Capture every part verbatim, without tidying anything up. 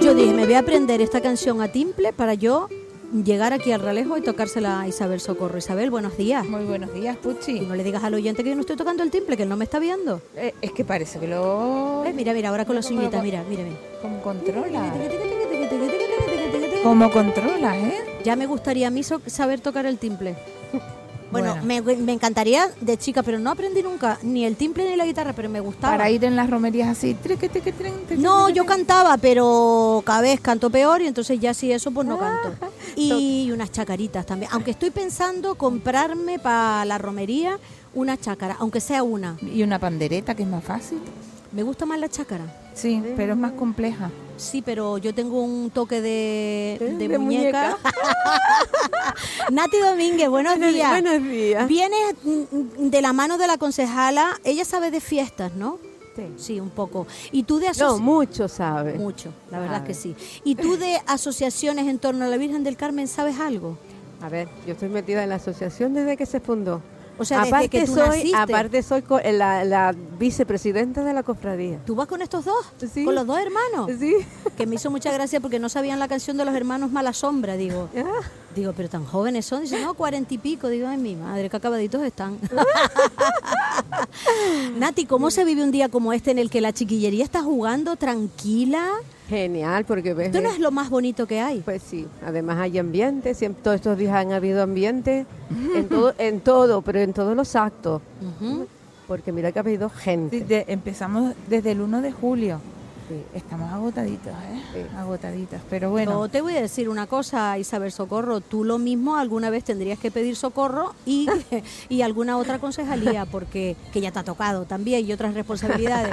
yo dije, me voy a aprender esta canción a timple para yo llegar aquí al Ralejo y tocársela a Isabel Socorro. Isabel, buenos días. Muy buenos días, Puchi. Y no le digas al oyente que yo no estoy tocando el timple, que él no me está viendo. Eh, es que parece que lo... Eh, mira, mira, ahora con las uñitas, mira, mira, mira. ¿Cómo controla? ¿Cómo controlas, eh? Ya me gustaría a mí so- saber tocar el timple. Bueno, Bueno. Me, me encantaría de chica, pero no aprendí nunca ni el timple ni la guitarra, pero me gustaba. Para ir en las romerías así. triqui, triqui, trin, trin, No, trin, yo trin. cantaba, pero cada vez canto peor y entonces ya sí eso pues no canto. Y unas chacaritas también. Aunque estoy pensando comprarme para la romería una chácara, aunque sea una. Y una pandereta, que es más fácil. Me gusta más la chácara. Sí, pero es más compleja. Sí, pero yo tengo un toque de, ¿Eh? de De muñeca. Nati Domínguez, buenos días. Buenos días. Vienes mm, de la mano de la concejala. Ella sabe de fiestas, ¿no? Sí. Sí, un poco. ¿Y tú de No, asociaciones? mucho sabe. Mucho, la verdad Sabe. es que sí. ¿Y tú de asociaciones en torno a la Virgen del Carmen sabes algo? A ver, yo estoy metida en la asociación desde que se fundó. O sea, desde aparte que tú soy, naciste. aparte soy co- la, la vicepresidenta de la cofradía. ¿Tú vas con estos dos? Sí. ¿Con los dos hermanos? Sí. Que me hizo mucha gracia porque no sabían la canción de los hermanos Mala Sombra, digo. Ah, Digo, pero tan jóvenes son. Dice, no, cuarenta y pico. Digo, ay, mi madre, qué acabaditos están. Nati, ¿cómo se vive un día como este en el que la chiquillería está jugando tranquila? Genial, porque ves. Esto no es lo más bonito que hay. Pues sí, además hay ambiente, siempre, todos estos días han habido ambiente en todo, en todo, pero en todos los actos, Ujú. porque mira que ha habido gente. Sí, de- empezamos desde el uno de julio. Sí. Estamos agotaditos, ¿eh? Sí. Agotaditos. Pero bueno, Yo te voy a decir una cosa, Isabel Socorro, tú lo mismo alguna vez tendrías que pedir socorro y, y alguna otra concejalía, porque que ya te ha tocado también y otras responsabilidades,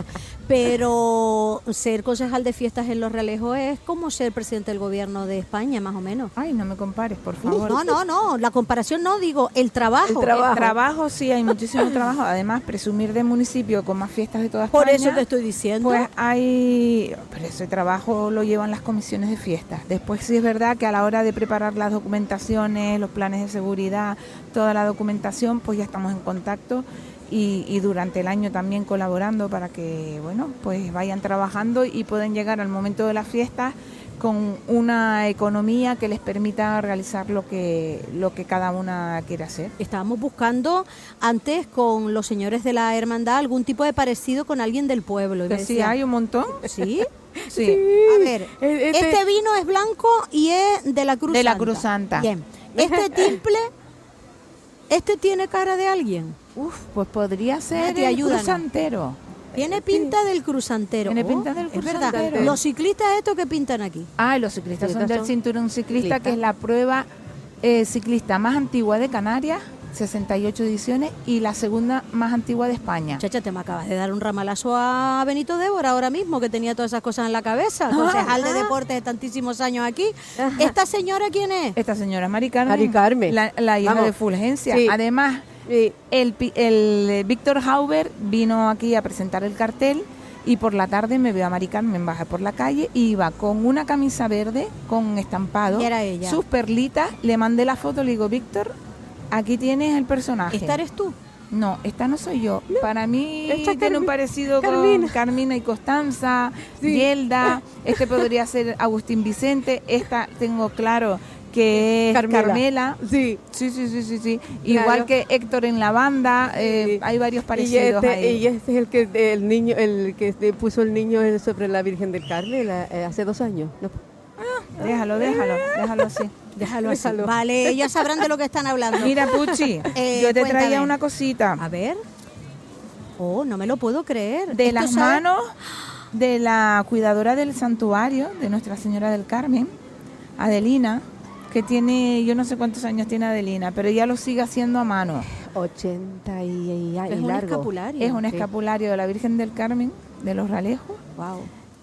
pero ser concejal de fiestas en Los Realejos es como ser presidente del gobierno de España, más o menos. ay, no me compares, por favor. No, no, no, la comparación no, digo, el trabajo. El trabajo. El trabajo, sí, hay muchísimo trabajo. Además, presumir de municipio con más fiestas de toda Por España. eso te estoy diciendo. Pues hay, pero ese trabajo lo llevan las comisiones de fiestas. Después sí es verdad que a la hora de preparar las documentaciones, los planes de seguridad, toda la documentación, pues ya estamos en contacto y, y durante el año también colaborando para que, bueno, pues vayan trabajando y puedan llegar al momento de las fiestas con una economía que les permita realizar lo que, lo que cada una quiere hacer. Estábamos buscando antes con los señores de la hermandad algún tipo de parecido con alguien del pueblo. Y me Que sí, decían, hay un montón. ¿sí? Sí. A ver, E- este- este vino es blanco y es de la Cruz De la Santa. Cruz Santa. Bien. Este timple, este tiene cara de alguien. Uf, pues podría ser Nati, el ayúdanos. cruzantero. Tiene pinta del cruzantero. Tiene Oh, pinta del es verdad. cruzantero. Los ciclistas estos que pintan aquí. Ah, y los ciclistas son Ciclistas del son cinturón ciclista, ciclistas. que es la prueba eh, ciclista más antigua de Canarias, sesenta y ocho ediciones, y la segunda más antigua de España. Chacha, te me acabas de dar un ramalazo a Benito Débora ahora mismo, que tenía todas esas cosas en la cabeza. Concejal de deportes de tantísimos años aquí. ¿Esta señora quién es? Esta señora es Mari Carmen, Mari Carmen. La, la hija Vamos. de Fulgencia. Sí. Además, Sí. el, pi- el eh, Víctor Hauber vino aquí a presentar el cartel y por la tarde me veo a Mari Carmen bajar por la calle y iba con una camisa verde con estampado, Y era ella. sus perlitas, le mandé la foto, le digo, Víctor, aquí tienes el personaje. ¿Esta eres tú? No, esta no soy yo. Para mí esta es tiene un Carmi- parecido Carmina. con Carmina y Constanza, Sí. Yelda, este podría ser Agustín Vicente, esta tengo claro que es Carmela. Carmela. Sí. Sí, sí, sí, sí, sí. Claro. Igual que Héctor en la banda, eh, Sí. hay varios Y parecidos este, ahí. y este es el que el niño, el que este puso el niño sobre la Virgen del Carmen la- eh, hace dos años. ¿no? Déjalo, déjalo, déjalo así. Déjalo así. Déjalo. Vale, ellos sabrán de lo que están hablando. Mira, Puchi, Eh, yo te cuéntame. traía una cosita. A ver. Oh, no me lo puedo creer. De Esto las sabe- manos de la cuidadora del santuario, de Nuestra Señora del Carmen, Adelina, que tiene, yo no sé cuántos años tiene Adelina, pero ella lo sigue haciendo a mano. ochenta y, y, y Es un largo. escapulario. Es un Sí. escapulario de la Virgen del Carmen, de los Ralejos, Wow.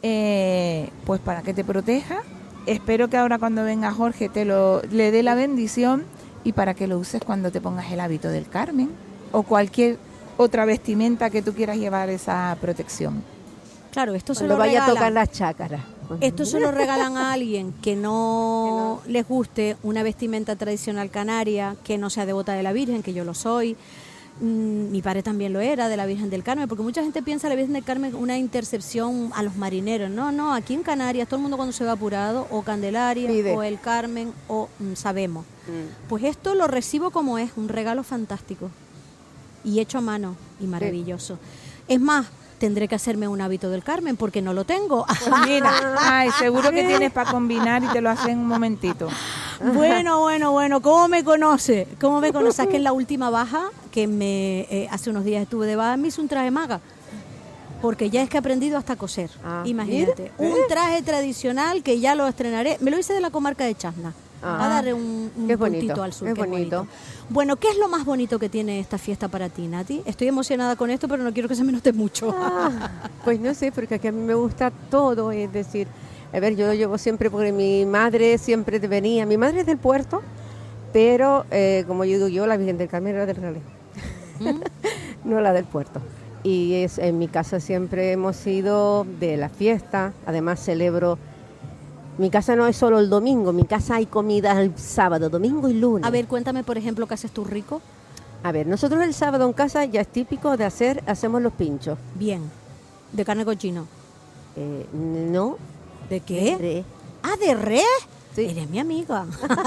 eh, pues para que te proteja. Espero que ahora cuando venga Jorge te lo le dé la bendición y para que lo uses cuando te pongas el hábito del Carmen o cualquier otra vestimenta que tú quieras llevar esa protección. Claro, esto se Cuando lo vaya a regalan. tocar las chácaras. Esto se lo regalan a alguien que no les guste una vestimenta tradicional canaria, que no sea devota de la Virgen, que yo lo soy, Mm, mi padre también lo era, de la Virgen del Carmen, porque mucha gente piensa la Virgen del Carmen una intercepción a los marineros. No, no, aquí en Canarias todo el mundo cuando se va apurado, o Candelaria, Pide. o el Carmen, o mm, sabemos. Mm. Pues esto lo recibo como es, un regalo fantástico. Y hecho a mano, y maravilloso. Es más, tendré que hacerme un hábito del Carmen, porque no lo tengo. Pues mira, ay, seguro que tienes para combinar y te lo hacen en un momentito. Bueno, bueno, bueno, ¿cómo me conoce? ¿Cómo me conoce? Es que en la última baja, que me eh, hace unos días estuve de baja, me hice un traje maga. Porque ya es que he aprendido hasta coser. Ah, Imagínate. mira. Un traje tradicional que ya lo estrenaré. Me lo hice de la comarca de Chasna. Ah, a darle un, un qué puntito bonito, al sur. qué que es bonito. Bueno, ¿qué es lo más bonito que tiene esta fiesta para ti, Nati? Estoy emocionada con esto, pero no quiero que se me note mucho. Ah, pues no sé, porque aquí a mí me gusta todo, es decir, a ver, yo lo llevo siempre porque mi madre siempre venía, mi madre es del puerto, pero eh, como yo digo yo, la Virgen del Carmen era del Ralejo, ¿Mm? no la del puerto. Y es, en mi casa siempre hemos sido de la fiesta, además celebro, mi casa no es solo el domingo, mi casa hay comida el sábado, domingo y lunes. A ver, cuéntame, por ejemplo, ¿qué haces tú rico? A ver, nosotros el sábado en casa ya es típico de hacer, hacemos los pinchos. Bien. ¿De carne cochino? Eh, no. ¿De qué? de- Ah, ¿de res? Sí. Eres mi amiga.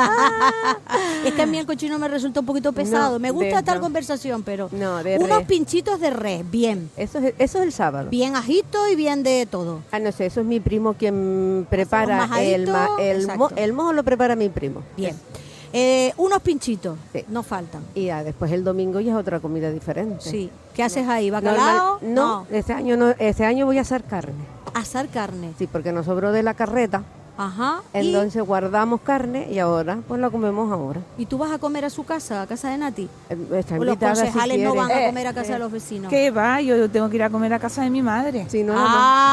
Es que a mí el cochino me resulta un poquito pesado. No, me gusta de- tal no. conversación, pero No, de unos res. pinchitos de res, bien. Eso es, eso es el sábado. Bien ajito y bien de todo. Ah, no sé, eso es mi primo quien prepara majaditos, el, ma- el, mo- exacto. el mojo lo prepara mi primo. Bien. Eh, unos pinchitos, Sí. no faltan. Y ya después el domingo ya es otra comida diferente. Sí. ¿Qué haces ahí? Normal- ¿Bacalao? no, este año no, este año voy a hacer carne. Asar carne. Sí, porque nos sobró de la carreta. Ajá. ¿Y, Entonces guardamos carne y ahora pues la comemos ahora. ¿Y tú vas a comer a su casa, a casa de Nati? Eh, Está ¿O los invitada si concejales no quiere. van a Eh, comer a casa eh, de los vecinos? ¿Qué va? Yo tengo que ir a comer a casa de mi madre. Si no, la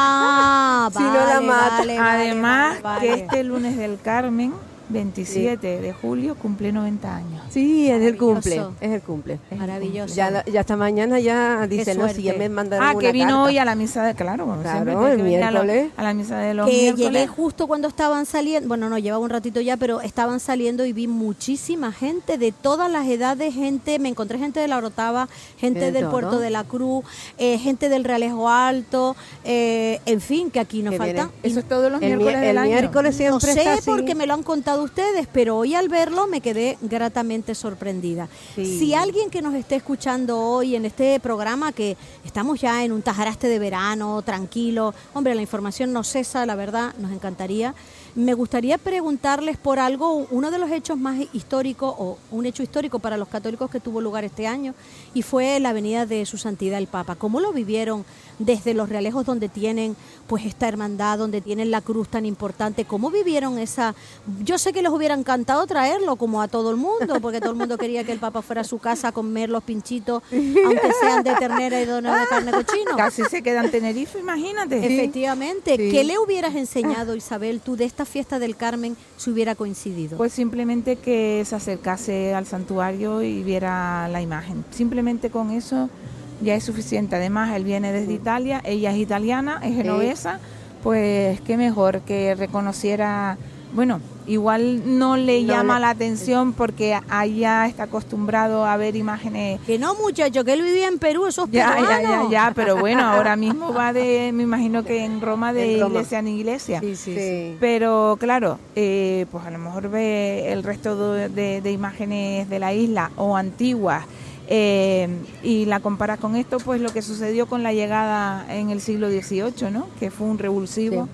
Ah, Si no la vale, mata. vale, vale, Además, vale, que vale. este lunes del Carmen, veintisiete de julio, cumple noventa años. sí, es el cumple, Maravilloso. es el cumple. Maravilloso. Ya, la- ya hasta mañana ya dice, Qué no, si ya suerte. me mandaron Ah, una que vino carta. hoy a la misa de... Claro, como Claro, siempre, tiene el que venir a, lo- miércoles. a la misa de los que miércoles. llegué justo cuando estaban saliendo, bueno, no, llevaba un ratito ya, pero estaban saliendo y vi muchísima gente de todas las edades, gente, me encontré gente de la Orotava, gente De del todo. Puerto de la Cruz, eh, gente del Realejo Alto, eh, en fin, que aquí nos Que falta. vienen. Y Eso es todos los El, miércoles mi- del el año. miércoles no siempre está sé así. porque me lo han contado ustedes, pero hoy al verlo me quedé gratamente sorprendida. Sí. Si alguien que nos esté escuchando hoy en este programa, que estamos ya en un tajaraste de verano, tranquilo, hombre, la información no cesa, la verdad, nos encantaría. Me gustaría preguntarles por algo, uno de los hechos más históricos, o un hecho histórico para los católicos que tuvo lugar este año, y fue la venida de Su Santidad el Papa. ¿Cómo lo vivieron desde los Realejos, donde tienen pues esta hermandad, donde tienen la cruz tan importante? ¿Cómo vivieron esa...? Yo sé que les hubiera encantado traerlo, como a todo el mundo, porque todo el mundo quería que el Papa fuera a su casa a comer los pinchitos, aunque sean de ternera y de no de carne cochino. Casi se queda en Tenerife, imagínate. Efectivamente. Sí. ¿Qué le hubieras enseñado, Isabel, tú de esta fiesta del Carmen si hubiera coincidido? Pues simplemente que se acercase al santuario y viera la imagen. Simplemente con eso ya es suficiente. Además, él viene desde Italia, ella es italiana, es genovesa, pues qué mejor que reconociera, bueno, igual no le No llama le- la atención porque allá está acostumbrado a ver imágenes. Que no, muchacho, que él vivía en Perú, esos Ya, ya, ya, peruanos. ya, pero bueno, ahora mismo va de, me imagino que en Roma de En Roma. iglesia en iglesia. Sí, sí, sí. Sí. Pero claro, eh, pues a lo mejor ve el resto de, de- de imágenes de la isla o antiguas eh, y la comparas con esto, pues lo que sucedió con la llegada en el siglo dieciocho, ¿no? Que fue un revulsivo.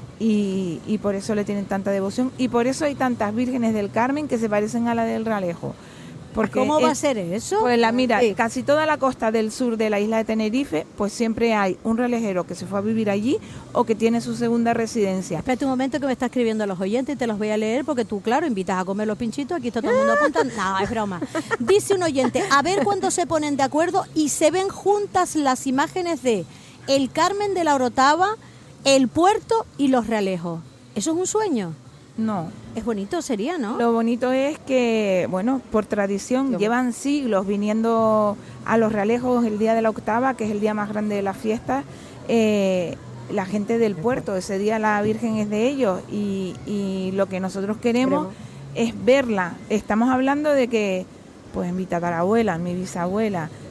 Y, y por eso le tienen tanta devoción y por eso hay tantas vírgenes del Carmen que se parecen a la del Realejo. Porque ¿Cómo va a es- ser eso? Pues la mira, Sí. casi toda la costa del sur de la isla de Tenerife, pues siempre hay un relejero que se fue a vivir allí o que tiene su segunda residencia. Espérate un momento que me está escribiendo a los oyentes y te los voy a leer porque tú, claro, invitas a comer los pinchitos, aquí está todo el mundo apuntando. No, es broma. Dice un oyente, a ver cuándo se ponen de acuerdo y se ven juntas las imágenes de el Carmen de la Orotava, el puerto y los Realejos. ¿Eso es un sueño? No. Es bonito, sería, ¿no? Lo bonito es que, bueno, por tradición, Yo- llevan siglos viniendo a los Realejos el día de la octava, que es el día más grande de la fiesta. Eh, la gente del puerto, ese día la Virgen es de ellos y, y lo que nosotros queremos Queremos. es verla. Estamos hablando de que, pues mi tatarabuela, mi bisabuela,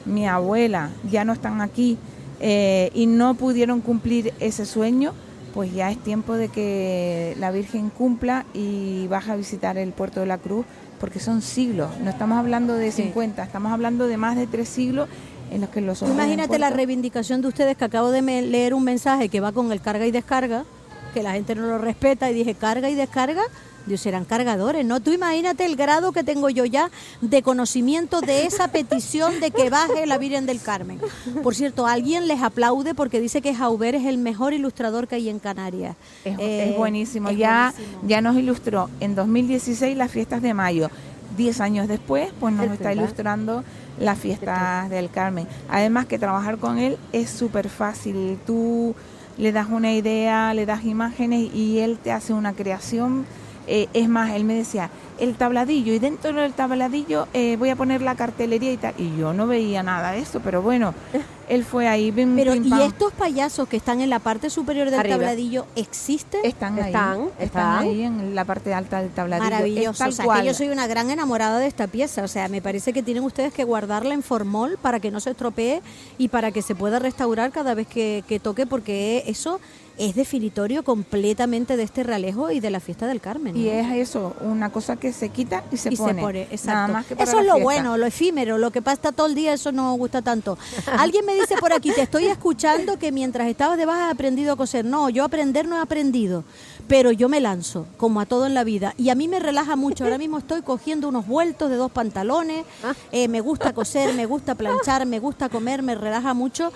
mi abuela ya no están aquí eh, y no pudieron cumplir ese sueño, pues ya es tiempo de que la Virgen cumpla y baja a visitar el Puerto de la Cruz, porque son siglos, no estamos hablando de Sí. cincuenta, estamos hablando de más de tres siglos en los que los hombres Imagínate en la Puerto- reivindicación de ustedes, que acabo de me- leer un mensaje que va con el carga y descarga, que la gente no lo respeta, y dije carga y descarga, Dios, serán cargadores, ¿no? Tú imagínate el grado que tengo yo ya de conocimiento de esa petición de que baje la Virgen del Carmen. Por cierto, alguien les aplaude porque dice que Jauber es el mejor ilustrador que hay en Canarias. Es, Eh, es buenísimo, es ya, buenísimo. ya nos ilustró en dos mil dieciséis las fiestas de mayo. Diez años después, pues nos Es está verdad. ilustrando las fiestas del Carmen. Además que trabajar con él es súper fácil. Tú le das una idea, le das imágenes y él te hace una creación. Eh, es más, él me decía, el tabladillo, y dentro del tabladillo eh, voy a poner la cartelería y tal. Y yo no veía nada de eso, pero bueno, él fue ahí. Bim, Pero, pim, ¿y pam. estos payasos que están en la parte superior del Arriba. tabladillo existen? Están ahí, Están, están, están. ahí en la parte alta del tabladillo. Es Maravilloso, tal o sea, cual. que yo soy una gran enamorada de esta pieza, o sea, me parece que tienen ustedes que guardarla en formol para que no se estropee y para que se pueda restaurar cada vez que, que toque, porque eso es definitorio completamente de este ralejo y de la fiesta del Carmen. Y ¿no? es eso, una cosa que se quita y se y pone. se pone, exacto. Nada más que para eso es la lo fiesta. bueno, lo efímero, lo que pasa todo el día, eso no gusta tanto. Alguien me dice por aquí, te estoy escuchando que mientras estabas de baja has aprendido a coser. No, yo aprender no he aprendido, pero yo me lanzo, como a todo en la vida. Y a mí me relaja mucho. Ahora mismo estoy cogiendo unos vueltos de dos pantalones, eh, me gusta coser, me gusta planchar, me gusta comer, me relaja mucho.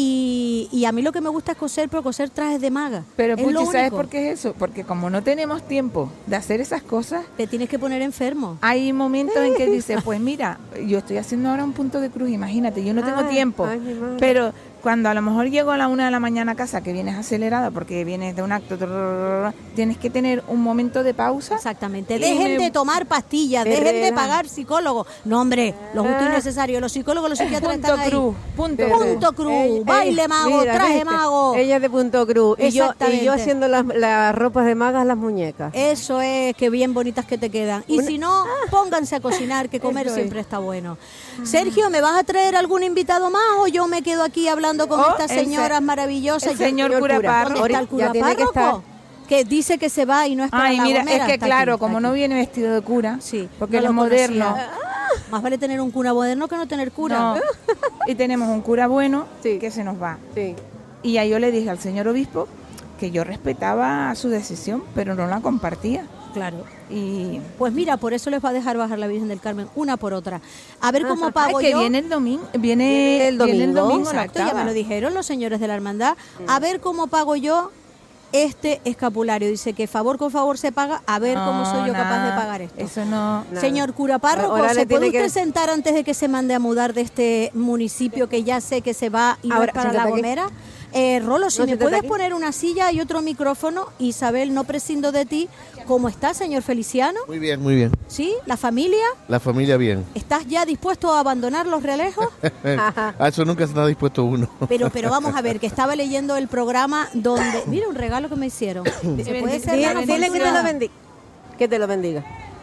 Y, y a mí lo que me gusta es coser, pero coser trajes de maga. Pero es lo Puchi, ¿sabes único. por qué es eso? Porque como no tenemos tiempo de hacer esas cosas, Te tienes que poner enfermo. hay momentos en que dices, pues mira, yo estoy haciendo ahora un punto de cruz, imagínate, yo no tengo Ay, tiempo. ay, mi madre. Pero cuando a lo mejor llego a la una de la mañana a casa, que vienes acelerada porque vienes de un acto, trrr, tienes que tener un momento de pausa. Exactamente. Y Dejen me- de tomar pastillas, Me dejen de relaja. pagar psicólogos. No, hombre, lo justo y Ah. necesario. Los psicólogos, los psiquiatras Punto están ahí. cruz, punto Pero- cruz. Punto cruz, Ey, baile ey, mago, mira, traje ¿viste? mago. Ella es de Punto Cruz. Y yo, y Exactamente. yo haciendo las, las ropas de magas, las muñecas. Eso es, que bien bonitas que te quedan. Y Una- si no, pónganse a cocinar, que comer Eso es. siempre está bueno. Sergio, ¿me vas a traer algún invitado más o yo me quedo aquí hablando con Oh, estas el se- señoras maravillosas? el señor Yo- cura ¿Dónde párroco. está el Ahorita cura ya tiene que párroco? Que dice que se va y no está Ay, la mira, gomera. es que Está claro, aquí, está como no aquí. viene vestido de cura, Sí, porque no él es lo moderno. conocía. Más vale tener un cura moderno que no tener cura. No. Y tenemos un cura bueno Sí. que se nos va. Sí. Y ya yo le dije al señor obispo que yo respetaba su decisión, pero no la compartía. Claro. Y Pues mira, por eso les va a dejar bajar la Virgen del Carmen una por otra. A ver cómo Ay, pago que yo. viene el domingo, viene, el viene el domingo, domingo la Exacto, ya octava. me lo dijeron los señores de la hermandad. A ver cómo pago yo este escapulario. Dice que favor con favor se paga. A ver cómo No, soy yo capaz de nada, pagar esto. Eso no. Nada. Señor cura párroco, Ahora ¿se le puede tiene usted que- sentar antes de que se mande a mudar de este municipio que ya sé que se va y no Ahora, es para la siéntate aquí. Gomera? Eh, Rolo, si No, me siéntate puedes aquí. poner una silla y otro micrófono. Isabel, no prescindo de ti. ¿Cómo está, señor Feliciano? Muy bien, muy bien. ¿Sí? ¿La familia? La familia bien. ¿Estás ya dispuesto a abandonar los realejos? A eso nunca se está dispuesto uno. Pero, pero vamos a ver, que estaba leyendo el programa donde... Mira un regalo que me hicieron. Dice, puede ser Dile, la dile que te lo bendición. bendiga. Que te lo bendiga.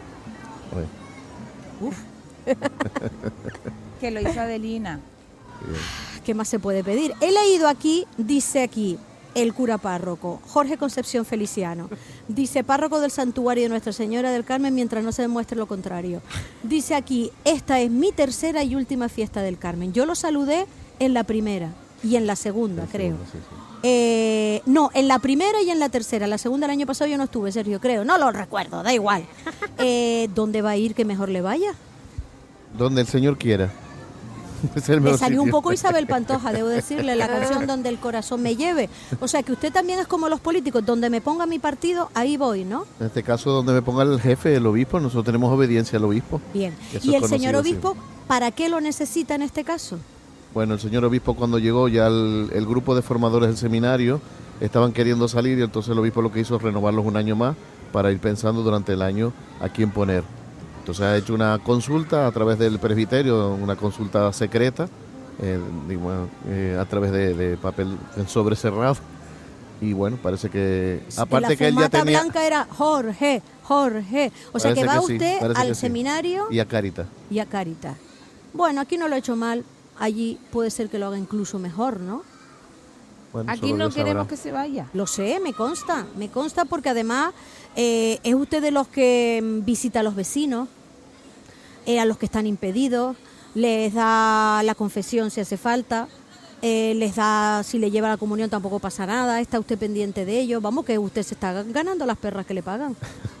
Que lo hizo Adelina. ¿Qué más se puede pedir? He leído aquí, dice aquí, el cura párroco, Jorge Concepción Feliciano. Dice, párroco del santuario de Nuestra Señora del Carmen mientras no se demuestre lo contrario. Dice aquí, esta es mi tercera y última fiesta del Carmen. Yo lo saludé en la primera y en la segunda, La creo. segunda, sí, sí. Eh, no, en la primera y en la tercera. La segunda el año pasado yo no estuve, Sergio, creo. No lo recuerdo, da igual. Eh, ¿Dónde va a ir que mejor le vaya? Donde el Señor quiera. Es el Le mejor salió un sitio. poco Isabel Pantoja, debo decirle, la canción Donde el corazón me lleve. O sea que usted también es como los políticos, donde me ponga mi partido, ahí voy, ¿no? En este caso, donde me ponga el jefe, el obispo, nosotros tenemos obediencia al obispo. Bien. Eso ¿Y es el señor conocido, obispo, para qué lo necesita en este caso? Bueno, el señor obispo cuando llegó ya el, el grupo de formadores del seminario estaban queriendo salir y entonces el obispo lo que hizo es renovarlos un año más para ir pensando durante el año a quién poner. Entonces ha hecho una consulta a través del presbiterio, una consulta secreta, eh, digo, eh, a través de, de papel en sobre cerrado. Y bueno, parece que aparte la que él ya fumata tenía blanca era Jorge, Jorge. O sea que Parece va que sí, usted parece al que sí. seminario y a Carita. y a Carita. Bueno, aquí no lo he hecho mal. allí puede ser que lo haga incluso mejor, ¿no? Bueno, Aquí solo no Dios queremos sabrá. que se vaya. Lo sé, me consta, me consta porque además eh, es usted de los que mm, visita a los vecinos, eh, a los que están impedidos, les da la confesión si hace falta, eh, les da, si le lleva la comunión tampoco pasa nada, está usted pendiente de ellos, vamos que usted se está ganando las perras que le pagan.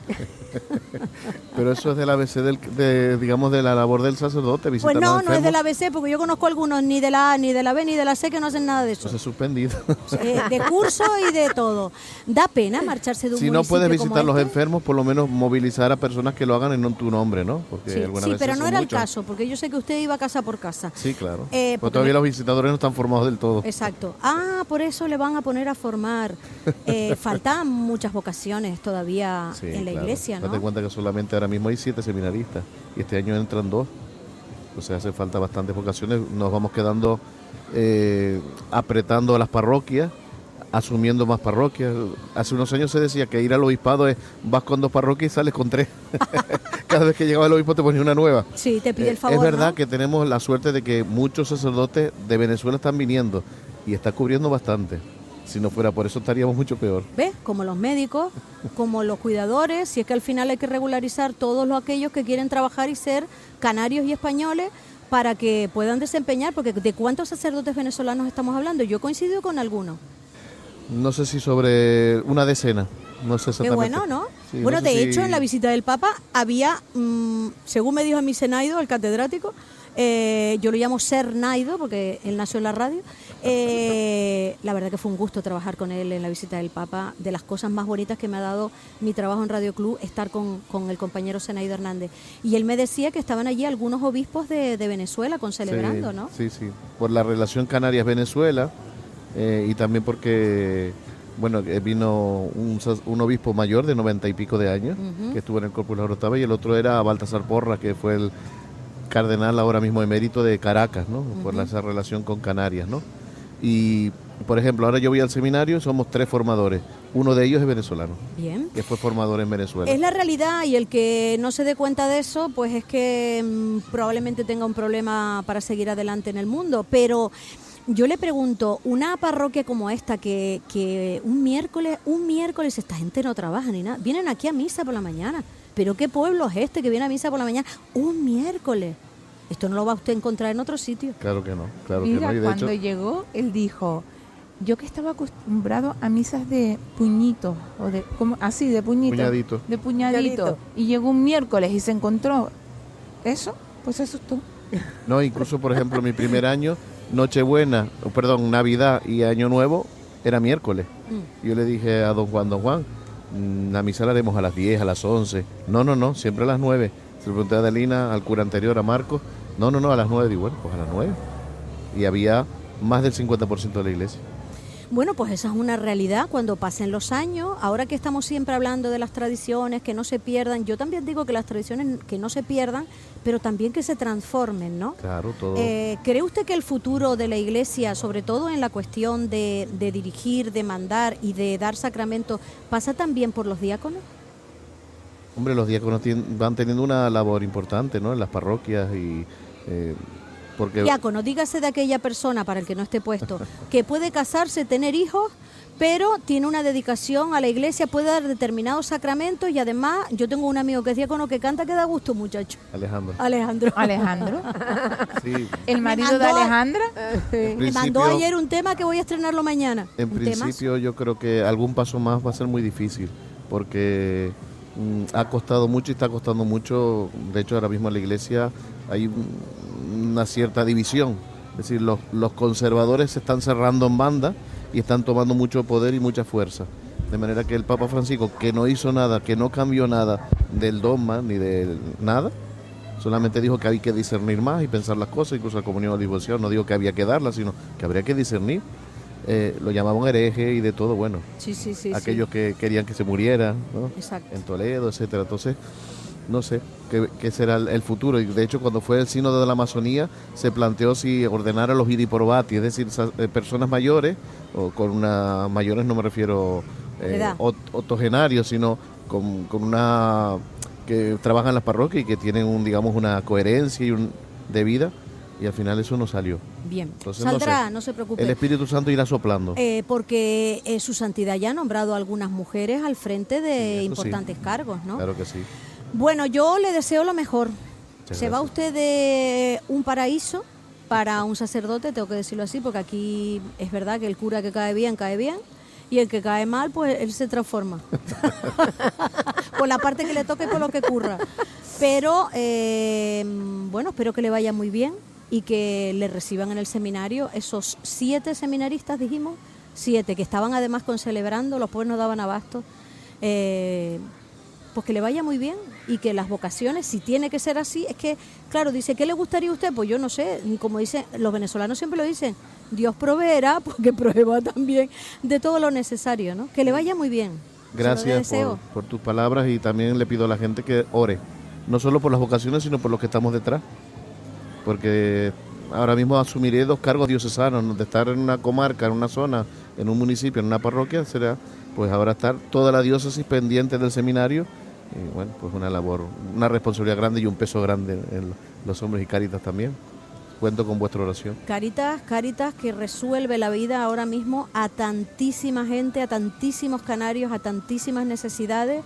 Pero eso es del A B C, del, de, digamos, de la labor del sacerdote, visitar Pues a no, los no es enfermos. del A B C, porque yo conozco algunos ni de la A, ni de la B, ni de la C que no hacen nada de eso. Entonces suspendido. Eh, de curso y de todo. Da pena marcharse de un Si no puedes municipio como visitar los este. enfermos, por lo menos movilizar a personas que lo hagan en tu nombre, ¿no? Porque Sí, algunas sí, veces pero no son era el muchos. caso, porque yo sé que usted iba casa por casa. Sí, claro. Eh, Pues porque todavía me- los visitadores no están formados del todo. Exacto. Ah, por eso le van a poner a formar. Eh, faltan muchas vocaciones todavía Sí, en la claro. iglesia, ¿no? Date cuenta que solamente ahora mismo hay siete seminaristas y este año entran dos. O sea, hace falta bastantes vocaciones. Nos vamos quedando eh, apretando a las parroquias, asumiendo más parroquias. Hace unos años se decía que ir al obispado es vas con dos parroquias y sales con tres. Cada vez que llegaba el obispo te ponía una nueva. Sí, te pide Eh, el favor, es verdad ¿no? que tenemos la suerte de que muchos sacerdotes de Venezuela están viniendo y está cubriendo bastante. Si no fuera por eso estaríamos mucho peor. ¿Ves? Como los médicos, como los cuidadores, si es que al final hay que regularizar todos los aquellos que quieren trabajar y ser canarios y españoles para que puedan desempeñar, porque ¿de cuántos sacerdotes venezolanos estamos hablando? Yo coincido con algunos. No sé si sobre una decena. No sé Qué exactamente. bueno, ¿no? Sí, bueno, no sé de si- hecho, en la visita del Papa había, mm, según me dijo mi senaido, el catedrático, eh, yo lo llamo Ser Naido, porque él nació en la radio, eh, la verdad que fue un gusto trabajar con él en la visita del Papa, de las cosas más bonitas que me ha dado mi trabajo en Radio Club, estar con, con el compañero Senaido Hernández. Y él me decía que estaban allí algunos obispos de, de Venezuela con celebrando, sí, ¿no? Sí, sí. Por la relación Canarias-Venezuela eh, y también porque, bueno, eh, vino un, sas- un obispo mayor de noventa y pico de años Ujú. que estuvo en el Corpus Laurotava y el otro era Baltasar Porras, que fue el cardenal ahora mismo emérito de Caracas, ¿no? Por la- esa relación con Canarias, ¿no? Y, por ejemplo, ahora yo voy al seminario, somos tres formadores. Uno de ellos es venezolano, Bien. que fue formador en Venezuela. Es la realidad y el que no se dé cuenta de eso, pues es que mm, probablemente tenga un problema para seguir adelante en el mundo. Pero yo le pregunto, una parroquia como esta, que, que un miércoles, un miércoles esta gente no trabaja ni nada, vienen aquí a misa por la mañana. Pero ¿qué pueblo es este que viene a misa por la mañana? Un miércoles. Esto no lo va usted a encontrar en otro sitio. Claro que no, claro Mira, que no. Y de cuando hecho, llegó, él dijo, yo que estaba acostumbrado a misas de puñito, o de, ¿cómo? Así, de puñito. Puñadito. De puñadito. Puñadito. Y llegó un miércoles y se encontró eso, pues se asustó. no, incluso, por ejemplo, mi primer año, Nochebuena, o perdón, Navidad y Año Nuevo, era miércoles. Mm. Yo le dije a don Juan, don Juan, mm, la misa la haremos a las diez, a las once. No, no, no, siempre a las nueve. Se lo pregunté a Adelina, al cura anterior, a Marcos. No, no, no, a las nueve. Digo, bueno, pues a las nueve. Y había más del cincuenta por ciento de la iglesia. Bueno, pues esa es una realidad cuando pasen los años. Ahora que estamos siempre hablando de las tradiciones, que no se pierdan, yo también digo que las tradiciones que no se pierdan, pero también que se transformen, ¿no? Claro, todo. Eh, ¿Cree usted que el futuro de la Iglesia, sobre todo en la cuestión de, de dirigir, de mandar y de dar sacramentos, pasa también por los diáconos? Hombre, los diáconos tien- van teniendo una labor importante, ¿no? En las parroquias y... eh, porque Diácono, dígase de aquella persona, para el que no esté puesto, que puede casarse, tener hijos, pero tiene una dedicación a la iglesia, puede dar determinados sacramentos y además yo tengo un amigo que es diácono que canta que da gusto, muchacho. Alejandro. Alejandro. Alejandro, Sí, el marido de mandó- Alejandra. en Me mandó principio- ayer un tema que voy a estrenarlo mañana. En Un temazo. principio yo creo que algún paso más va a ser muy difícil porque mm, ha costado mucho y está costando mucho. De hecho, ahora mismo en la iglesia hay un- una cierta división. Es decir, los, los conservadores se están cerrando en banda y están tomando mucho poder y mucha fuerza. De manera que el Papa Francisco, que no hizo nada, que no cambió nada del dogma ni de nada, solamente dijo que había que discernir más y pensar las cosas, incluso la comunión o divorcio, no digo que había que darla, sino que habría que discernir. Eh, lo llamaban hereje y de todo, bueno, Sí, sí, sí. aquellos sí. que querían que se muriera, ¿no? Exacto. En Toledo, etcétera. Entonces, no sé qué, qué será el, el futuro. Y de hecho, cuando fue el sínodo de la Amazonía, se planteó si ordenar a los vidi probati, es decir, sa- eh, personas mayores, o con una mayores no me refiero eh, Edad. ot- octogenarios, sino con, con una que trabajan en las parroquias y que tienen un, digamos, una coherencia y un, de vida, y al final eso no salió. Bien, Entonces, saldrá, no sé, no se preocupe. el Espíritu Santo irá soplando. Eh, porque eh, su santidad ya ha nombrado a algunas mujeres al frente de Sí, eso importantes sí. cargos, ¿no? Claro que sí. Bueno, yo le deseo lo mejor. Muchas Se va gracias. usted de un paraíso para un sacerdote, tengo que decirlo así, porque aquí es verdad que el cura que cae bien, cae bien, y el que cae mal, pues él se transforma. Por la parte que le toque y por lo que ocurra. Pero, eh, bueno, espero que le vaya muy bien y que le reciban en el seminario esos siete seminaristas, dijimos, siete, que estaban además concelebrando, los pobres no daban abasto. Eh, pues que le vaya muy bien y que las vocaciones, si tiene que ser así, es que, claro, dice, ¿qué le gustaría a usted? Pues yo no sé, como dicen, los venezolanos siempre lo dicen, Dios proveerá, porque prueba también de todo lo necesario, ¿no? Que le vaya muy bien. Se lo Gracias deseo. por, por tus palabras, y también le pido a la gente que ore, no solo por las vocaciones, sino por los que estamos detrás. Porque ahora mismo asumiré dos cargos diocesanos, ¿no? De estar en una comarca, en una zona, en un municipio, en una parroquia, será pues ahora estar toda la diócesis pendiente del seminario. Y bueno, pues una labor, una responsabilidad grande y un peso grande en los hombres y Cáritas también. Cuento con vuestra oración. Cáritas, Cáritas que resuelve la vida ahora mismo a tantísima gente, a tantísimos canarios, a tantísimas necesidades,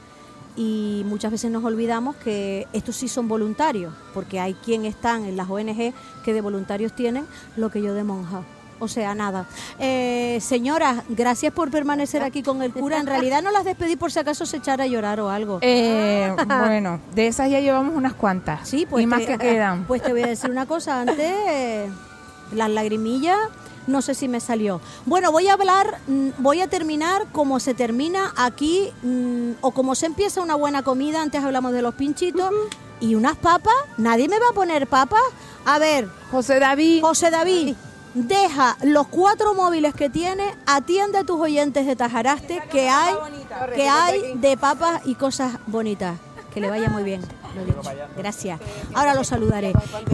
y muchas veces nos olvidamos que estos sí son voluntarios, porque hay quien están en las O N G que de voluntarios tienen lo que yo de monja. O sea, nada. Eh, señoras, gracias por permanecer aquí con el cura. En realidad no las despedí por si acaso se echara a llorar o algo. Eh, bueno, de esas ya llevamos unas cuantas. Sí, pues y más te, que quedan. Pues te voy a decir una cosa antes, eh, las lagrimillas, no sé si me salió. Bueno, voy a hablar, mm, voy a terminar como se termina aquí, mm, o como se empieza una buena comida. Antes hablamos de los pinchitos. Y unas papas, nadie me va a poner papas. A ver, José David. José David, deja los cuatro móviles que tiene, atiende a tus oyentes de Tajaraste, que hay, que hay de papas y cosas bonitas. Que le vaya muy bien, lo dicho. Gracias. Ahora lo saludaré.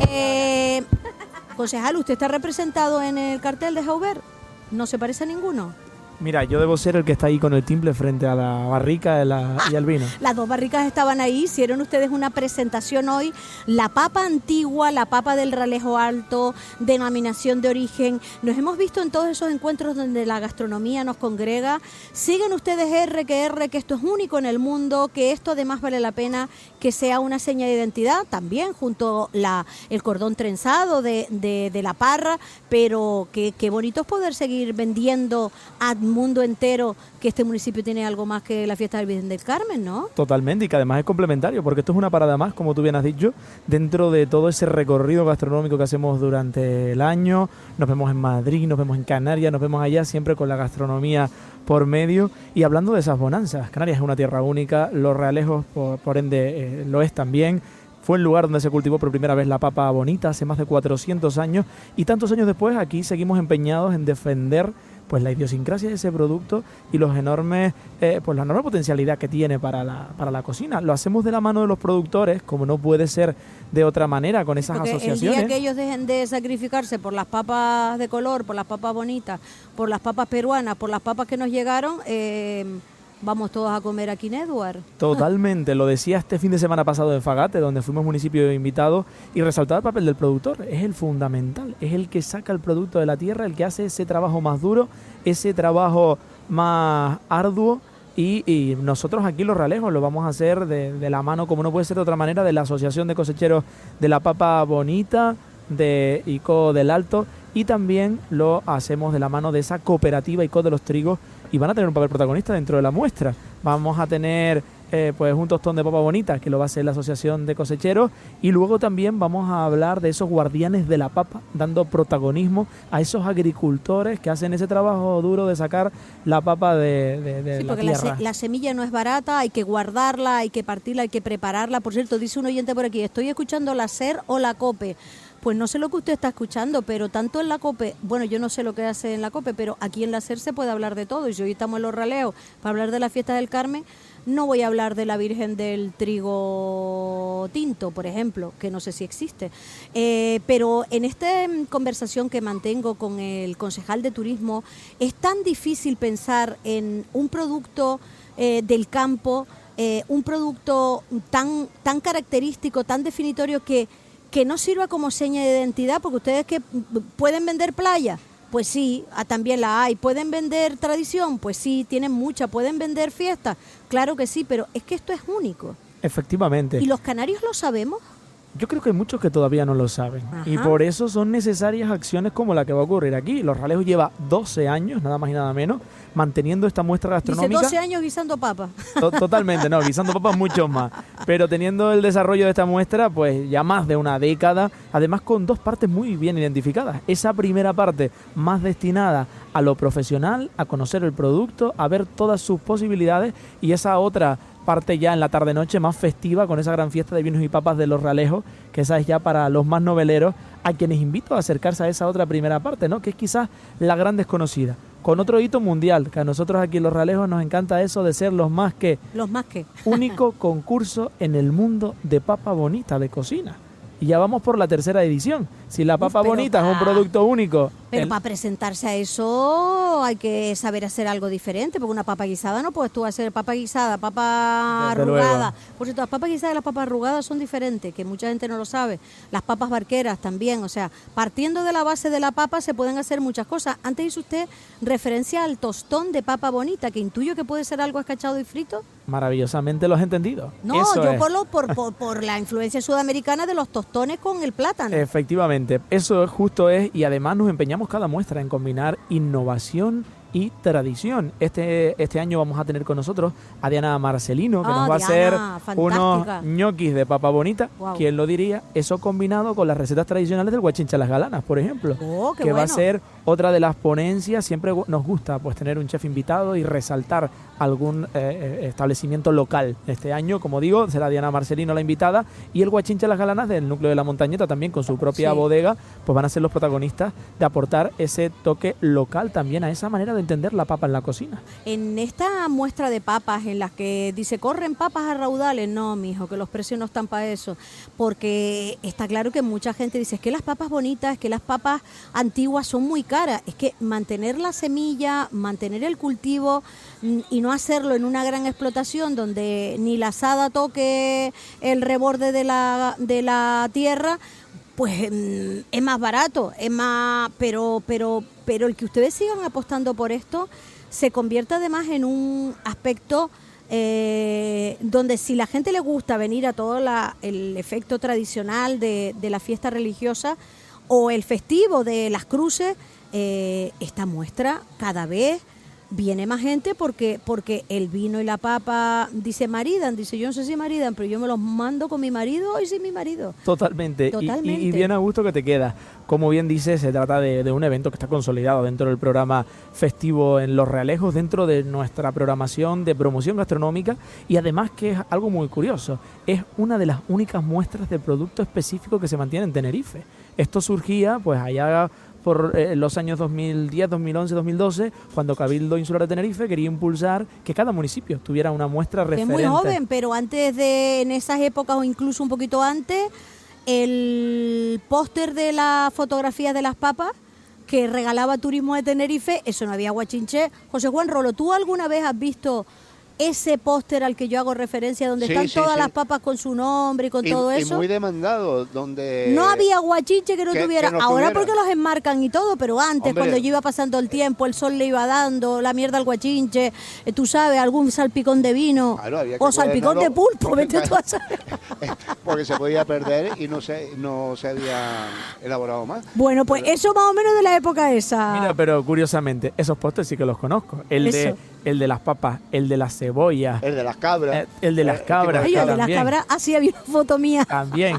Eh, concejal, ¿usted está representado en el cartel de Jauber? ¿No se parece a ninguno? Mira, yo debo ser el que está ahí con el timple frente a la barrica y, la, y al vino. Las dos barricas estaban ahí, hicieron ustedes una presentación hoy, la papa antigua, la papa del Ralejo Alto, denominación de origen. Nos hemos visto en todos esos encuentros donde la gastronomía nos congrega. Siguen ustedes R que R, que esto es único en el mundo, que esto además vale la pena que sea una seña de identidad, también junto la el cordón trenzado de, de, de la parra, pero que, que bonito es poder seguir vendiendo al mundo entero que este municipio tiene algo más que la fiesta del Virgen del Carmen, ¿no? Totalmente, y que además es complementario, porque esto es una parada más, como tú bien has dicho, dentro de todo ese recorrido gastronómico que hacemos durante el año. Nos vemos en Madrid, nos vemos en Canarias, nos vemos allá, siempre con la gastronomía por medio. Y hablando de esas bonanzas, Canarias es una tierra única, Los Realejos, por, por ende, eh, lo es también. Fue el lugar donde se cultivó por primera vez la papa bonita hace más de cuatrocientos años, y tantos años después aquí seguimos empeñados en defender pues la idiosincrasia de ese producto y los enormes, eh, pues la enorme potencialidad que tiene para la, para la cocina. Lo hacemos de la mano de los productores, como no puede ser de otra manera, con esas Porque asociaciones. el día que ellos dejen de sacrificarse por las papas de color, por las papas bonitas, por las papas peruanas, por las papas que nos llegaron, eh, vamos todos a comer aquí en Edward. Totalmente, lo decía este fin de semana pasado en Fagate, donde fuimos municipio invitado, y resaltaba el papel del productor. Es el fundamental, es el que saca el producto de la tierra, el que hace ese trabajo más duro, ese trabajo más arduo, y, y nosotros aquí Los Realejos lo vamos a hacer de, de la mano, como no puede ser de otra manera, de la Asociación de Cosecheros de la Papa Bonita, de ICO del Alto, y también lo hacemos de la mano de esa cooperativa ICO de los Trigos, y van a tener un papel protagonista dentro de la muestra. Vamos a tener eh, pues un tostón de papa bonita, que lo va a hacer la Asociación de Cosecheros, y luego también vamos a hablar de esos guardianes de la papa, dando protagonismo a esos agricultores que hacen ese trabajo duro de sacar la papa de, de, de Sí, la porque la, tierra. se- la semilla no es barata, hay que guardarla, hay que partirla, hay que prepararla. Por cierto, dice un oyente por aquí, estoy escuchando la SER o la COPE. Pues no sé lo que usted está escuchando, pero tanto en la COPE, bueno, yo no sé lo que hace en la COPE, pero aquí en la SER se puede hablar de todo. Y si hoy estamos en Los Raleos para hablar de la fiesta del Carmen, no voy a hablar de la Virgen del Trigo Tinto, por ejemplo, que no sé si existe. Eh, pero en esta mm, conversación que mantengo con el concejal de turismo, es tan difícil pensar en un producto eh, del campo, eh, un producto tan, tan característico, tan definitorio que que no sirva como seña de identidad, porque ustedes que pueden vender playa, pues sí, ah, también la hay. ¿Pueden vender tradición? Pues sí, tienen mucha. ¿Pueden vender fiesta? Claro que sí, pero es que esto es único. Efectivamente. ¿Y los canarios lo sabemos? Yo creo que hay muchos que todavía no lo saben. Ajá. Y por eso son necesarias acciones como la que va a ocurrir aquí. Los Ralejos lleva doce años, nada más y nada menos, manteniendo esta muestra gastronómica. Dice doce años guisando papas. To- Totalmente, no, guisando papas muchos más. Pero teniendo el desarrollo de esta muestra, pues ya más de una década, además con dos partes muy bien identificadas. Esa primera parte más destinada a lo profesional, a conocer el producto, a ver todas sus posibilidades, y esa otra parte ya en la tarde-noche más festiva con esa gran fiesta de vinos y papas de los Ralejos, que esa es ya para los más noveleros, a quienes invito a acercarse a esa otra primera parte, ¿no? Que es quizás la gran desconocida, con otro hito mundial, que a nosotros aquí en los Ralejos nos encanta eso de ser los más que Los más que. único concurso en el mundo de papa bonita de cocina. Y ya vamos por la tercera edición. Si la papa pero bonita pa- es un producto único, Pero el- para presentarse a eso hay que saber hacer algo diferente, porque una papa guisada no puedes tú hacer papa guisada, papa Desde arrugada. luego. Por cierto, las papas guisadas y las papas arrugadas son diferentes, que mucha gente no lo sabe. Las papas barqueras también, o sea, partiendo de la base de la papa se pueden hacer muchas cosas. Antes hizo usted referencia al tostón de papa bonita, que intuyo que puede ser algo escachado y frito. maravillosamente lo has entendido. No, Eso yo es. por, lo, por, por, por la influencia sudamericana de los tostones con el plátano. Efectivamente, eso es justo es, y además nos empeñamos cada muestra en combinar innovación y tradición. Este, este año vamos a tener con nosotros a Diana Marcelino, que Ah, nos va Diana, a hacer unos fantástica. ñoquis de papa bonita. Guau. ¿Quién lo diría? Eso combinado con las recetas tradicionales del Guachincha Las Galanas, por ejemplo. Oh, qué que va a bueno. ser otra de las ponencias. Siempre gu- nos gusta pues tener un chef invitado y resaltar algún eh, eh, establecimiento local. Este año, como digo, será Diana Marcelino la invitada, y el Guachincha Las Galanas del núcleo de la Montañeta, también con su propia Sí. bodega, pues van a ser los protagonistas de aportar ese toque local también a esa manera de entender la papa en la cocina. En esta muestra de papas en las que dice corren papas a raudales, no, mijo, que los precios no están para eso, porque está claro que mucha gente dice es que las papas bonitas, que las papas antiguas son muy caras. Es que mantener la semilla, mantener el cultivo mm, y no hacerlo en una gran explotación donde ni la asada toque el reborde de la, de la tierra, pues mm, es más barato, es más, pero, pero, pero el que ustedes sigan apostando por esto se convierte además en un aspecto eh, donde si la gente le gusta venir a todo la, el efecto tradicional de, de la fiesta religiosa o el festivo de las cruces, eh, esta muestra cada vez viene más gente porque porque el vino y la papa, dice, maridan, dice, yo no sé si maridan, pero yo me los mando con mi marido y sin mi marido. Totalmente. Y- Totalmente. Y, y bien a gusto que te queda. Como bien dices, se trata de, de un evento que está consolidado dentro del programa festivo en Los Realejos, dentro de nuestra programación de promoción gastronómica, y además que es algo muy curioso, es una de las únicas muestras de producto específico que se mantiene en Tenerife. Esto surgía pues allá por eh, los años dos mil diez, dos mil once, dos mil doce, cuando Cabildo Insular de Tenerife quería impulsar que cada municipio tuviera una muestra Es referente. muy joven, pero antes de, en esas épocas o incluso un poquito antes, el póster de la fotografía de las papas que regalaba Turismo de Tenerife, eso no había guachinché. José Juan Rolo, ¿tú alguna vez has visto ese póster al que yo hago referencia, donde Sí, están sí, todas sí. las papas con su nombre y con Y, todo y eso? muy demandado, donde... No había guachinche que no que- tuviera. que no Ahora tuviera. porque los enmarcan y todo, pero antes, Hombre. cuando yo iba pasando el tiempo, el sol le iba dando, la mierda al guachinche, eh, tú sabes, algún salpicón de vino Claro, había que o salpicón de guardarlo pulpo, porque- vete tú a saber. porque se podía perder y no se, no se había elaborado más. Bueno, pues eso más o menos de la época esa. Mira, pero curiosamente, esos postres sí que los conozco. El de, Eso. el de las papas, el de las cebollas, El de las cabras. eh, el de las Eh, cabras. Ay, el de las también. cabras, así había una foto mía. También.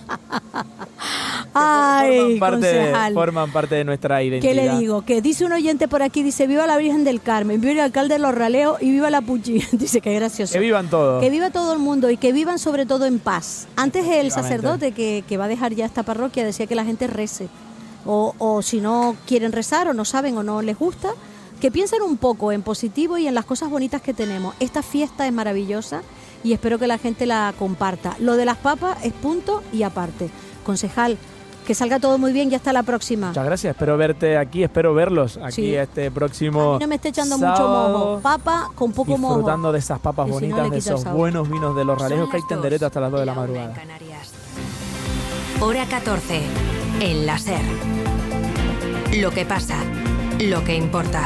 Ay, forman, parte de, concejal. forman parte de nuestra identidad. ¿Qué le digo? Que dice un oyente por aquí, dice, viva la Virgen del Carmen, viva el alcalde de Los Raleos y viva la Puchi. Dice que gracioso. Que vivan todos. Que viva todo el mundo y que vivan sobre todo en paz. Antes el Efectivamente. sacerdote que, que va a dejar ya esta parroquia decía que la gente rece. O, o si no quieren rezar o no saben o no les gusta, que piensen un poco en positivo y en las cosas bonitas que tenemos. Esta fiesta es maravillosa y espero que la gente la comparta. Lo de las papas es punto y aparte. Concejal, que salga todo muy bien y hasta la próxima. Muchas gracias. Espero verte aquí, espero verlos aquí Sí. este A próximo mí no me esté echando mucho sábado, mojo. Papa con poco mojo. disfrutando de esas papas Que si no bonitas, le de quita el esos sabor. buenos vinos de Los Ralejos, que hay tendereta hasta las dos de la una en madrugada. Canarias. Hora catorce, en la SER. Lo que pasa, lo que importa.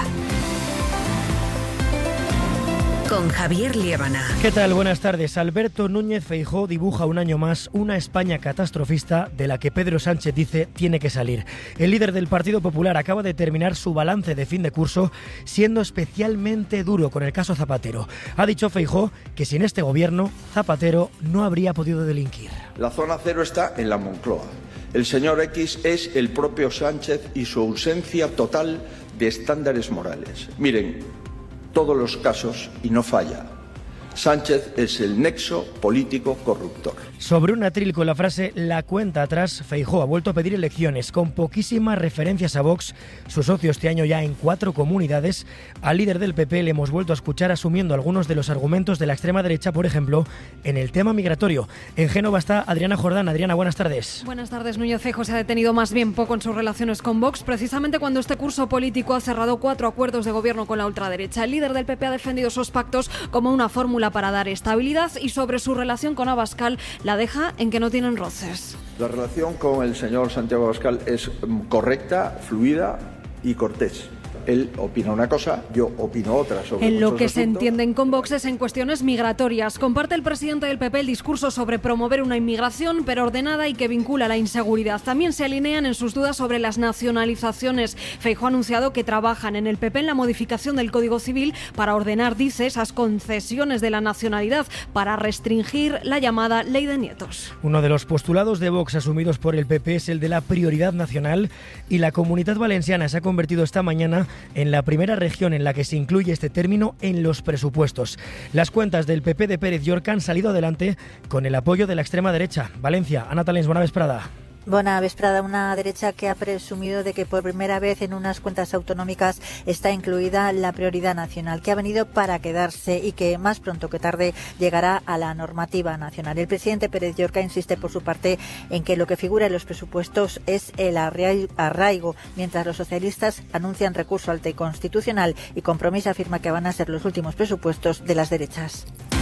Con Javier Liébana. ¿Qué tal? Buenas tardes. Alberto Núñez Feijóo dibuja un año más una España catastrofista de la que Pedro Sánchez dice tiene que salir. El líder del Partido Popular acaba de terminar su balance de fin de curso siendo especialmente duro con el caso Zapatero. Ha dicho Feijóo que sin este gobierno Zapatero no habría podido delinquir. La zona cero está en la Moncloa. El señor X es el propio Sánchez y su ausencia total de estándares morales. Miren, todos los casos y no falla. Sánchez es el nexo político corruptor. Sobre un atril con la frase «la cuenta atrás», Feijóo ha vuelto a pedir elecciones con poquísimas referencias a Vox, su socio este año ya en cuatro comunidades. Al líder del P P le hemos vuelto a escuchar asumiendo algunos de los argumentos de la extrema derecha, por ejemplo, en el tema migratorio. En Génova está Adriana Jordán. Adriana, buenas tardes. Buenas tardes. Núñez Feijóo se ha detenido más bien poco en sus relaciones con Vox, precisamente cuando este curso político ha cerrado cuatro acuerdos de gobierno con la ultraderecha. El líder del P P ha defendido esos pactos como una fórmula para dar estabilidad y sobre su relación con Abascal la deja en que no tienen roces. La relación con el señor Santiago Abascal es correcta, fluida y cortés. Él opina una cosa, yo opino otra sobre En lo que asuntos. se entienden con Vox es en cuestiones migratorias. Comparte el presidente del P P el discurso sobre promover una inmigración, pero ordenada y que vincula la inseguridad. También se alinean en sus dudas sobre las nacionalizaciones. Feijóo ha anunciado que trabajan en el P P en la modificación del Código Civil para ordenar, dice, esas concesiones de la nacionalidad para restringir la llamada ley de nietos. Uno de los postulados de Vox asumidos por el P P es el de la prioridad nacional y la Comunidad Valenciana se ha convertido esta mañana en la primera región en la que se incluye este término en los presupuestos. Las cuentas del P P de Pérez Llorca han salido adelante con el apoyo de la extrema derecha. Valencia, Ana Talens, buena vesprada. Buena vesprada. Una derecha que ha presumido de que por primera vez en unas cuentas autonómicas está incluida la prioridad nacional, que ha venido para quedarse y que más pronto que tarde llegará a la normativa nacional. El presidente Pérez Llorca insiste por su parte en que lo que figura en los presupuestos es el arraigo, mientras los socialistas anuncian recurso al Tribunal Constitucional y Compromís afirma que van a ser los últimos presupuestos de las derechas.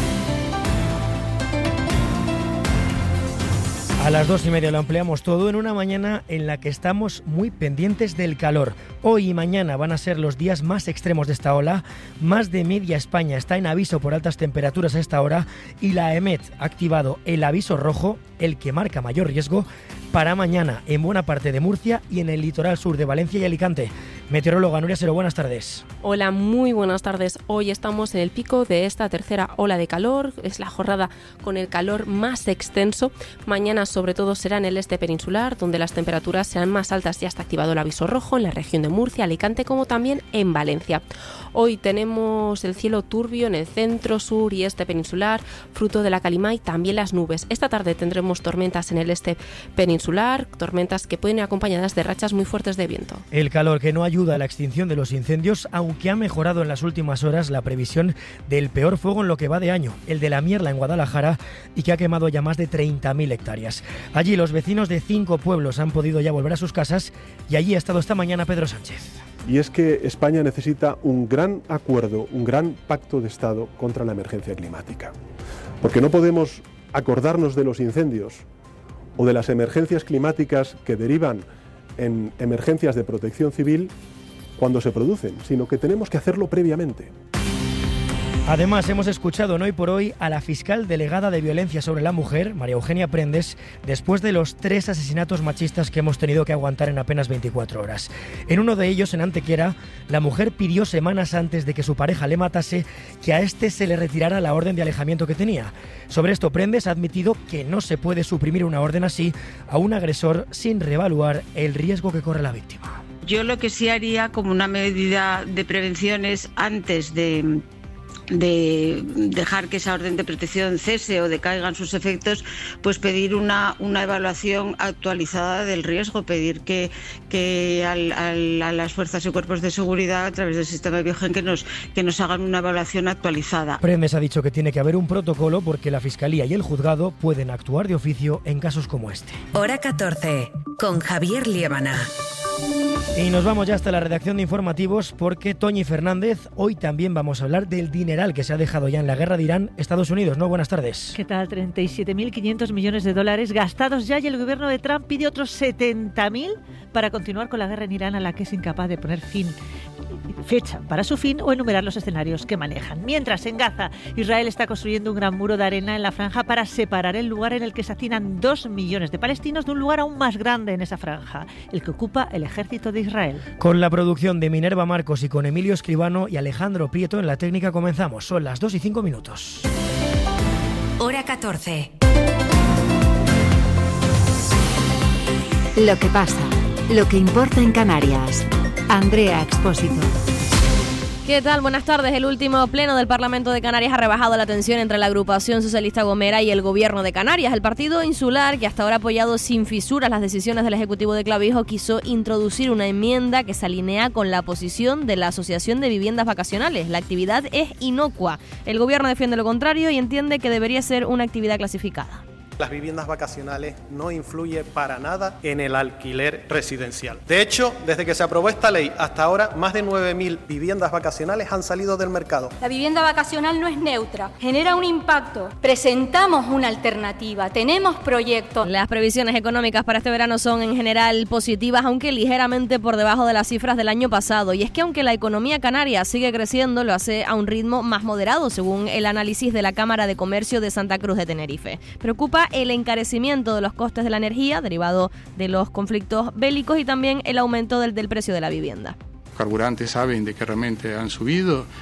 A las dos y media lo ampliamos todo en una mañana en la que estamos muy pendientes del calor. Hoy y mañana van a ser los días más extremos de esta ola. Más de media España está en aviso por altas temperaturas a esta hora y la EMET ha activado el aviso rojo, el que marca mayor riesgo, para mañana en buena parte de Murcia y en el litoral sur de Valencia y Alicante. Meteoróloga Nuria Sero, buenas tardes. Hola, muy buenas tardes. Hoy estamos en el pico de esta tercera ola de calor. Es la jornada con el calor más extenso. Mañana sobre todo será en el este peninsular, donde las temperaturas serán más altas. Ya está activado el aviso rojo en la región de Murcia, Alicante, como también en Valencia. Hoy tenemos el cielo turbio en el centro, sur y este peninsular, fruto de la calima y también las nubes. Esta tarde tendremos tormentas en el este peninsular, tormentas que pueden ir acompañadas de rachas muy fuertes de viento. El calor que no ayuda a la extinción de los incendios, aunque ha mejorado en las últimas horas la previsión del peor fuego en lo que va de año, el de la Mierla en Guadalajara, y que ha quemado ya más de treinta mil hectáreas. Allí los vecinos de cinco pueblos han podido ya volver a sus casas y allí ha estado esta mañana Pedro Sánchez. Y es que España necesita un gran acuerdo, un gran pacto de Estado contra la emergencia climática. Porque no podemos acordarnos de los incendios o de las emergencias climáticas que derivan en emergencias de protección civil cuando se producen, sino que tenemos que hacerlo previamente. Además, hemos escuchado en Hoy por Hoy a la fiscal delegada de violencia sobre la mujer, María Eugenia Prendes, después de los tres asesinatos machistas que hemos tenido que aguantar en apenas veinticuatro horas. En uno de ellos, en Antequera, la mujer pidió semanas antes de que su pareja le matase que a este se le retirara la orden de alejamiento que tenía. Sobre esto, Prendes ha admitido que no se puede suprimir una orden así a un agresor sin reevaluar el riesgo que corre la víctima. Yo lo que sí haría como una medida de prevención es antes de... de dejar que esa orden de protección cese o decaigan sus efectos, pues pedir una, una evaluación actualizada del riesgo, pedir que, que al, al, a las fuerzas y cuerpos de seguridad a través del sistema de Biogen que nos, que nos hagan una evaluación actualizada. Prendes ha dicho que tiene que haber un protocolo porque la Fiscalía y el Juzgado pueden actuar de oficio en casos como este. Hora catorce, con Javier Liébana. Y nos vamos ya hasta la redacción de informativos porque Toñi Fernández, hoy también vamos a hablar del dineral que se ha dejado ya en la guerra de Irán, Estados Unidos, ¿no? Buenas tardes. ¿Qué tal? treinta y siete mil quinientos millones de dólares gastados ya y el gobierno de Trump pide otros setenta mil para continuar con la guerra en Irán a la que es incapaz de poner fin, fecha para su fin o enumerar los escenarios que manejan. Mientras en Gaza, Israel está construyendo un gran muro de arena en la franja para separar el lugar en el que se hacinan dos millones de palestinos de un lugar aún más grande en esa franja, el que ocupa el ejército de Israel. Con la producción de Minerva Marcos y con Emilio Escribano y Alejandro Prieto en la técnica comenzamos. Son las dos y cinco minutos. Hora catorce. Lo que pasa, lo que importa en Canarias. Andrea Expósito. ¿Qué tal? Buenas tardes. El último pleno del Parlamento de Canarias ha rebajado la tensión entre la agrupación socialista Gomera y el gobierno de Canarias. El partido insular, que hasta ahora ha apoyado sin fisuras las decisiones del Ejecutivo de Clavijo, quiso introducir una enmienda que se alinea con la posición de la Asociación de Viviendas Vacacionales. La actividad es inocua. El gobierno defiende lo contrario y entiende que debería ser una actividad clasificada. Las viviendas vacacionales no influyen para nada en el alquiler residencial. De hecho, desde que se aprobó esta ley hasta ahora, más de nueve mil viviendas vacacionales han salido del mercado. La vivienda vacacional no es neutra, genera un impacto. Presentamos una alternativa, tenemos proyectos. Las previsiones económicas para este verano son en general positivas, aunque ligeramente por debajo de las cifras del año pasado. Y es que aunque la economía canaria sigue creciendo, lo hace a un ritmo más moderado, según el análisis de la Cámara de Comercio de Santa Cruz de Tenerife. Preocupa el encarecimiento de los costes de la energía derivado de los conflictos bélicos y también el aumento del, del precio de la vivienda. Los carburantes saben de que realmente han subido,